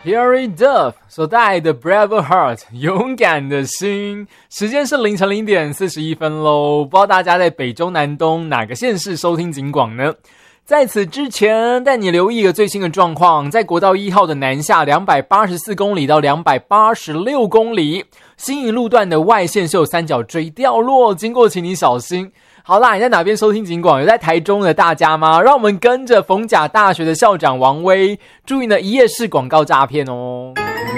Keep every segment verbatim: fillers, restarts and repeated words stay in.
Hilary Duff 所带来的 Brave Heart 勇敢的心。时间是凌晨零点四十一分咯，不知道大家在北中南东哪个县市收听警广呢？在此之前带你留意一个最新的状况，在国道一号的南下两百八十四公里到两百八十六公里，新营路段的外线是有三角锥掉落，经过请你小心。好啦，你在哪边收听警广？有在台中的大家吗？让我们跟着逢甲大学的校长王威，注意呢一页式广告诈骗哦。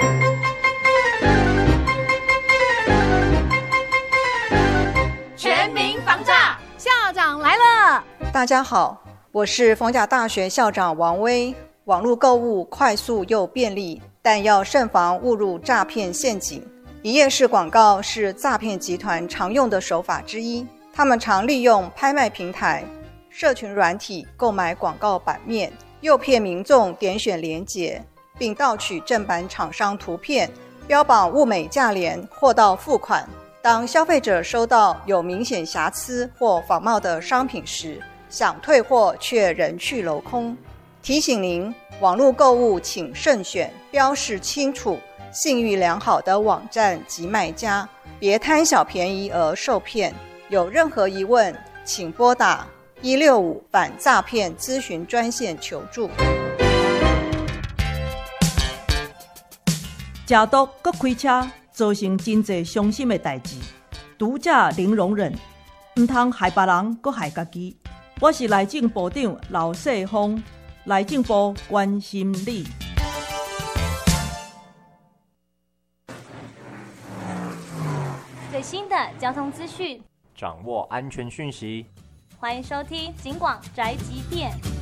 全民防诈，校长来了！ 大家好，我是逢甲大学校长王威。网络购物快速又便利，但要慎防误入诈骗陷阱。一页式广告是诈骗集团常用的手法之一。他们常利用拍卖平台、社群软体购买广告版面，诱骗民众点选连结，并盗取正版厂商图片，标榜物美价廉，货到付款。当消费者收到有明显瑕疵或仿冒的商品时，想退货却人去楼空。提醒您，网络购物请慎选标示清楚、信誉良好的网站及卖家，别贪小便宜而受骗。有任何疑问，请拨打一六五反诈骗咨询专线求助。 食毒搁开车，造成真侪伤心的代志。毒驾零容忍，唔通害别人，搁害家己。我是内政部长刘世峰，内政部关心你。 最新的交通资讯。 掌握安全讯息， 欢迎收听警广宅急便。